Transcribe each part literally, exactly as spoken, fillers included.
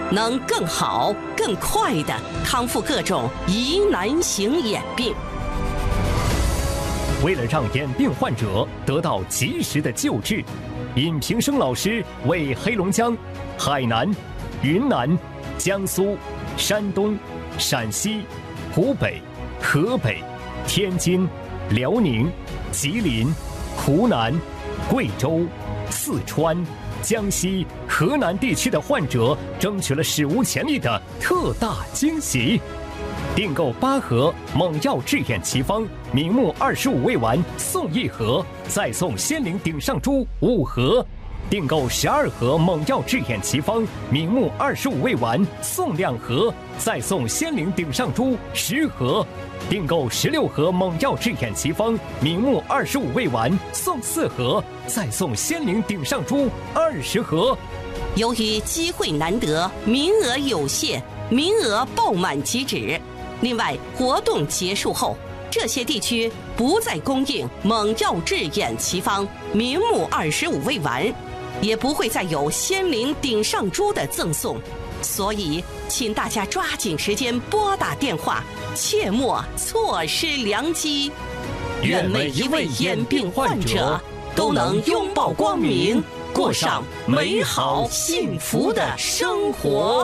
能更好、更快地康复各种疑难型眼病。 为了让眼病患者得到及时的救治，尹平生老师为黑龙江、海南、云南、江苏、山东、陕西、湖北、河北、天津、辽宁、吉林、湖南、贵州、四川、江西、河南地区的患者争取了史无前例的特大惊喜。订购八盒猛药治眼奇方明目二十五味丸送一盒，再送仙灵顶上珠五盒；订购十二盒猛药治眼奇方明目二十五味丸送两盒，再送仙灵顶上珠十盒；订购十六盒猛药治眼奇方明目二十五味丸送四盒，再送仙灵顶上珠二十盒。 由于机会难得，名额有限，名额爆满即止。另外，活动结束后，这些地区不再供应猛药治眼奇方明目二十五味丸，也不会再有仙灵顶上珠的赠送，所以请大家抓紧时间拨打电话，切莫错失良机。愿每一位眼病患者都能拥抱光明，过上美好幸福的生活。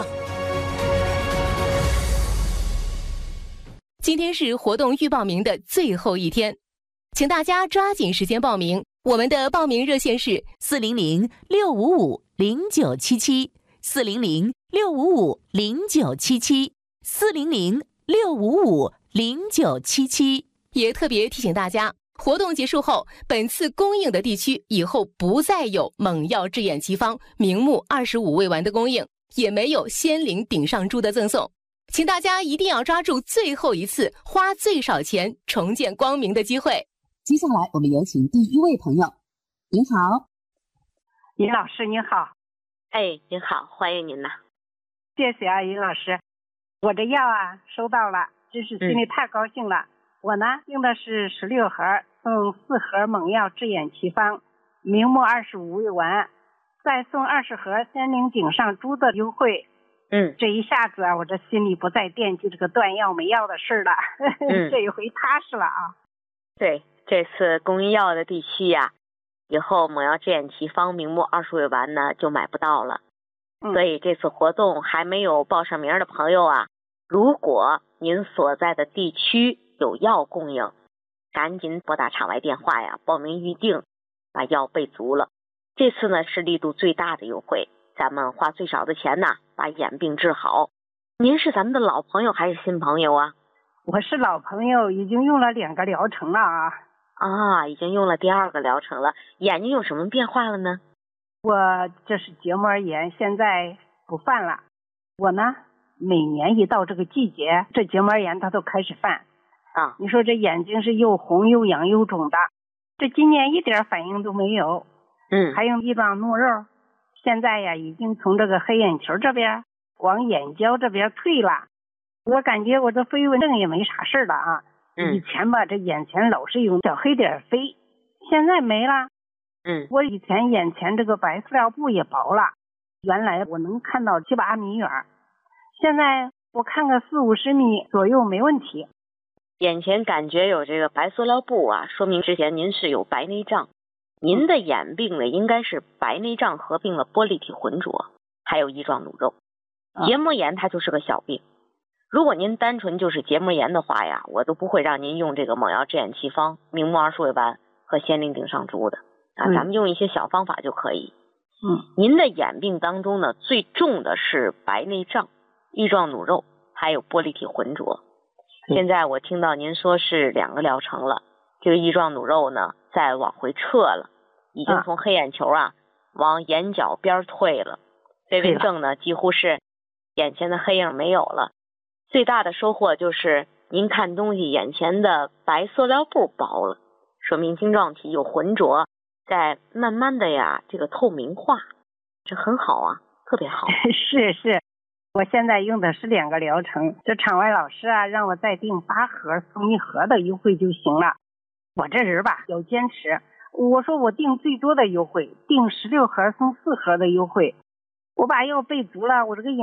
今天是活动预报名的最后一天，请大家抓紧时间报名。我们的报名热线是四零零六五五零九七七，四零零六五五零九七七，四零零六五五零九七七。 也特别提醒大家，活动结束后，本次供应的地区以后不再有猛药治眼奇方明目二十五味丸的供应，也没有仙灵顶上珠的赠送。请大家一定要抓住最后一次花最少钱重见光明的机会。 接下来我们有请第一位朋友。您好。 尹老师您好。 哎，您好，欢迎您呐。 谢谢啊，尹老师，我这药啊收到了，真是心里太高兴了。嗯、我呢订的是十六盒，送四盒猛药治眼奇方明目二十五味丸，再送二十盒仙灵顶上珠的优惠。 嗯， 这一下子啊，我这心里不再惦记这个断药没药的事了，嗯、这一回踏实了啊。 对，这次供应药的地区呀、啊，以后猛药治眼奇方明目二十味丸呢就买不到了。嗯、所以这次活动还没有报上名的朋友啊，如果您所在的地区有药供应，赶紧拨打场外电话呀，报名预定，把药备足了。这次呢是力度最大的优惠。咱们花最少的钱呢，把眼病治好。您是咱们的老朋友还是新朋友啊？ 我是老朋友，已经用了两个疗程了啊。 啊，已经用了第二个疗程了。眼睛有什么变化了呢？ 我这是结膜炎，现在不犯了。我呢，每年一到这个季节，这结膜炎它都开始犯。 啊， 你说这眼睛是又红又痒又肿的，这今年一点反应都没有。 嗯， 还有一状怒肉。现在呀，已经从这个黑眼球这边往眼角这边退了。我感觉我这飞蚊症也没啥事了啊。 嗯。 以前吧，这眼前老是有小黑点飞，现在没了。 嗯。 我以前眼前这个白塑料布也薄了，原来我能看到七八米远，现在我看个四五十米左右没问题。 眼前感觉有这个白塑料布啊，说明之前您是有白内障。您的眼病呢，应该是白内障合并了玻璃体浑浊，还有翼状脓肉。结膜炎它就是个小病，如果您单纯就是结膜炎的话呀，我都不会让您用这个猛药治眼奇方明目二十味丸和仙灵顶上珠的啊，咱们用一些小方法就可以。 嗯， 您的眼病当中呢，最重的是白内障、翼状脓肉，还有玻璃体浑浊。现在我听到您说是两个疗程了，这个翼状脓肉呢，再往回撤了。已经从黑眼球啊往眼角边退了，飞蚊症呢几乎是眼前的黑影没有了。最大的收获就是您看东西眼前的白塑料布薄了，说明晶状体有浑浊，在慢慢的呀这个透明化，这很好啊，特别好。 是是，我现在用的是两个疗程，这场外老师啊让我再订八盒送一盒的优惠就行了。我这人吧要坚持。我说我订最多的优惠，订十六盒送四盒的优惠，我把药备足了，我这个眼